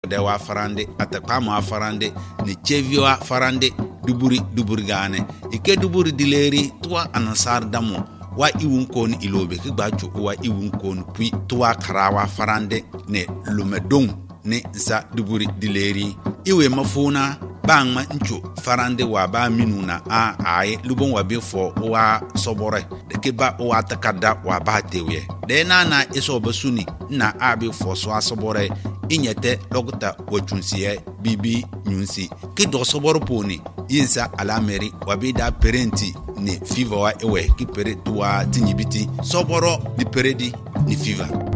bedewa farande atakama farande ni chevioa farande duburi gane ike duburi dileri tuwa anansar damo wa iwun kon ilobe ki gbacho wa iwun kon pui tuwa karawa farande ne lumedong ne za duburi dileri iwe mafuna bangma ncho farande wa ba minuna ai lubon wa befo wa sobore de ke ba wa takada wa ba tewe de na eso basuni na abi fo so asobore inyete logta wachunsiye bibi nyunsi ki do soboro poni yinsa alameri wa be da parenti ni fever wa ewe ki pere tuwa tinyibiti soboro ni peredi ni fever